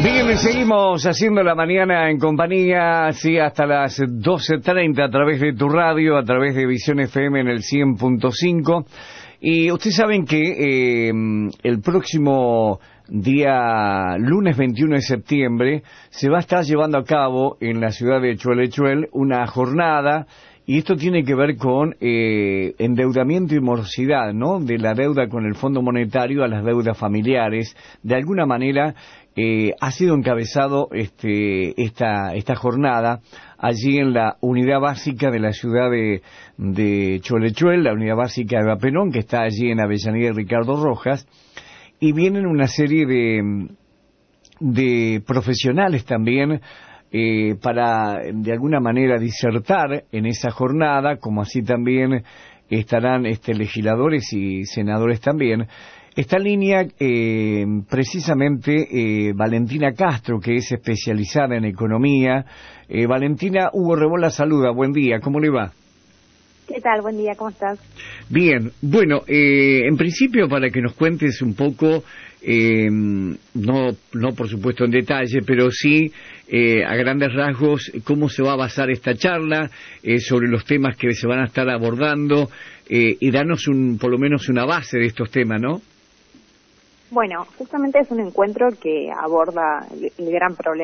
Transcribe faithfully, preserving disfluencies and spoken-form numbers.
Bien, seguimos haciendo la mañana en compañía, sí, hasta las doce treinta a través de tu radio, a través de Visión F M en el cien punto cinco. Y ustedes saben que eh, el próximo día lunes veintiuno de septiembre se va a estar llevando a cabo en la ciudad de Chuelechuel una jornada, y esto tiene que ver con eh, endeudamiento y morosidad, ¿no? De la deuda con el Fondo Monetario a las deudas familiares. De alguna manera eh, ha sido encabezado este, esta, esta jornada allí en la unidad básica de la ciudad de, de Chuelechuel, la unidad básica de Vapenón, que está allí en Avellaneda y Ricardo Rojas, y vienen una serie de, de profesionales también eh, para de alguna manera disertar en esa jornada, como así también estarán este, legisladores y senadores también. Esta línea, eh, precisamente, eh, Valentina Castro, que es especializada en economía. Eh, Valentina, Hugo Rebola saluda, buen día, ¿cómo le va? ¿Qué tal? Buen día, ¿cómo estás? Bien, bueno, eh, en principio para que nos cuentes un poco, eh, no, no por supuesto en detalle, pero sí eh, a grandes rasgos, cómo se va a basar esta charla, eh, sobre los temas que se van a estar abordando, eh, y darnos un, por lo menos una base de estos temas, ¿no? Bueno, justamente es un encuentro que aborda el, el gran problema